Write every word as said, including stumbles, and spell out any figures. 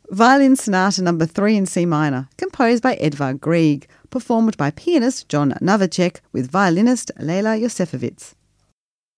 Violin Sonata number three in C minor, composed by Edvard Grieg, performed by pianist John Novacek with violinist Leila Yosefovitz.